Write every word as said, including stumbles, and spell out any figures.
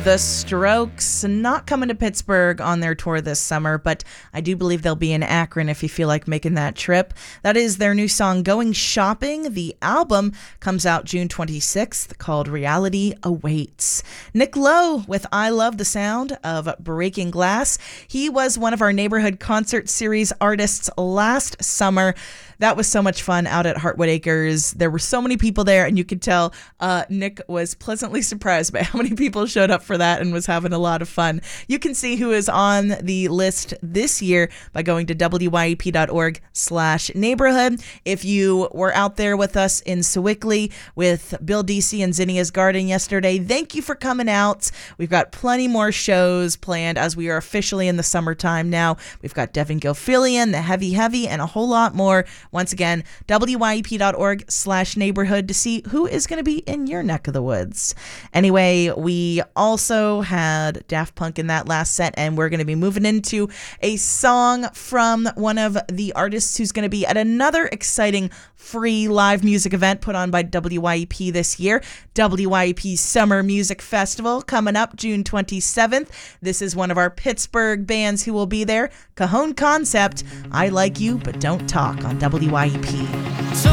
The Strokes not coming to Pittsburgh on their tour this summer, but I do believe they'll be in Akron if you feel like making that trip. That is their new song, Going Shopping. The album comes out June twenty-sixth, called Reality Awaits. Nick Lowe with I Love the Sound of Breaking Glass. He was one of our neighborhood concert series artists last summer. That was so much fun out at Heartwood Acres. There were so many people there, and you could tell uh, Nick was pleasantly surprised by how many people showed up for that and was having a lot of fun. You can see who is on the list this year by going to W Y E P dot org slash neighborhood. If you were out there with us in Sewickley with Bill Deasy and Zinnia's Garden yesterday, thank you for coming out. We've got plenty more shows planned as we are officially in the summertime now. We've got Devin Gilfillian, The Heavy Heavy, and a whole lot more. Once again, W Y E P dot org slash neighborhood to see who is going to be in your neck of the woods. Anyway, we also had Daft Punk in that last set, and we're going to be moving into a song from one of the artists who's going to be at another exciting free live music event put on by W Y E P this year, W Y E P Summer Music Festival, coming up June twenty-seventh. This is one of our Pittsburgh bands who will be there, Cajon Concept, I Like You But Don't Talk on W Y E P. So